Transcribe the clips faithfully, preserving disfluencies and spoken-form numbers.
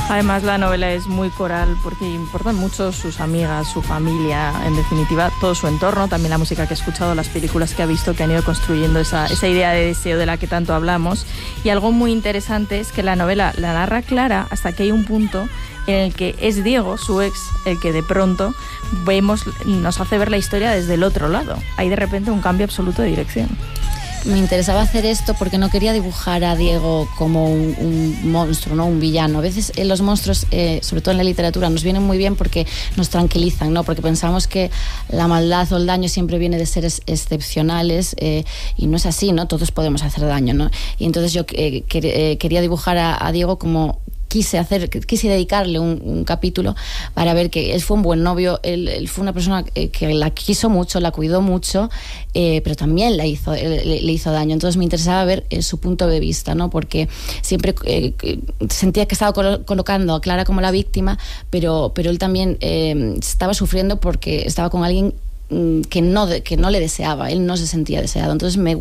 Además, la novela es muy coral porque importan mucho sus amigas, su familia, en definitiva, todo su entorno, también la música que ha escuchado, las películas que ha visto, que han ido construyendo esa, esa idea de deseo de la que tanto hablamos. Y algo muy interesante es que la novela la narra Clara hasta que hay un punto en el que es Diego, su ex, el que de pronto vemos, nos hace ver la historia desde el otro lado. Hay de repente un cambio absoluto de dirección. Me interesaba hacer esto porque no quería dibujar a Diego como un, un monstruo, ¿no? Un villano. A veces eh, los monstruos, eh, sobre todo en la literatura, nos vienen muy bien porque nos tranquilizan, ¿no? Porque pensamos que la maldad o el daño siempre viene de seres excepcionales eh, y no es así, ¿no? Todos podemos hacer daño, ¿no? Y entonces yo eh, que, eh, quería dibujar a, a Diego como... Quise hacer, quise dedicarle un, un capítulo para ver que él fue un buen novio, él, él fue una persona que, que la quiso mucho, la cuidó mucho, eh, pero también le hizo, le, le hizo daño. Entonces me interesaba ver eh, su punto de vista, ¿no? Porque siempre eh, sentía que estaba colo- colocando a Clara como la víctima, pero, pero él también eh, estaba sufriendo porque estaba con alguien que no, que no le deseaba, él no se sentía deseado. Entonces me,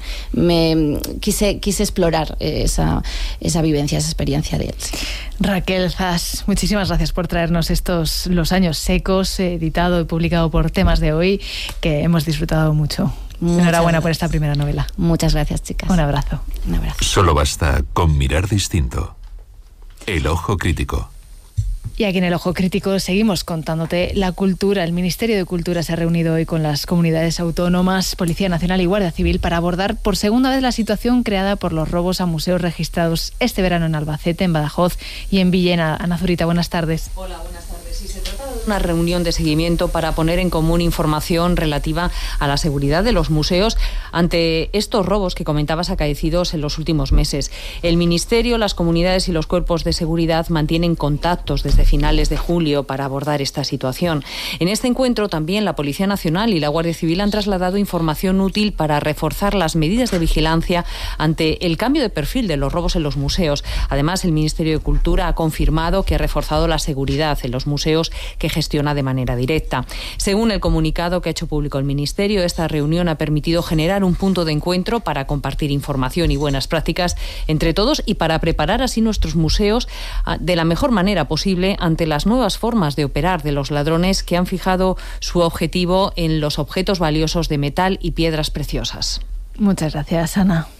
me quise, quise explorar esa, esa vivencia, esa experiencia de él. Sí. Raquel Zas, muchísimas gracias por traernos estos Los años secos, editado y publicado por Temas de Hoy, que hemos disfrutado mucho. Muchas Enhorabuena gracias. Por esta primera novela. Muchas gracias, chicas. Un abrazo. Un abrazo. Solo basta con mirar distinto. El ojo crítico. Y aquí en El Ojo Crítico seguimos contándote la cultura. El Ministerio de Cultura se ha reunido hoy con las comunidades autónomas, Policía Nacional y Guardia Civil para abordar por segunda vez la situación creada por los robos a museos registrados este verano en Albacete, en Badajoz y en Villena. Ana Zurita, buenas tardes. Hola, buenas tardes. Sí, se trata de una reunión de seguimiento para poner en común información relativa a la seguridad de los museos ante estos robos que comentabas acaecidos en los últimos meses. El Ministerio, las comunidades y los cuerpos de seguridad mantienen contactos desde finales de julio para abordar esta situación. En este encuentro también la Policía Nacional y la Guardia Civil han trasladado información útil para reforzar las medidas de vigilancia ante el cambio de perfil de los robos en los museos. Además, el Ministerio de Cultura ha confirmado que ha reforzado la seguridad en los museos que gestiona de manera directa. Según el comunicado que ha hecho público el Ministerio, esta reunión ha permitido generar un punto de encuentro para compartir información y buenas prácticas entre todos y para preparar así nuestros museos de la mejor manera posible ante las nuevas formas de operar de los ladrones que han fijado su objetivo en los objetos valiosos de metal y piedras preciosas. Muchas gracias, Ana.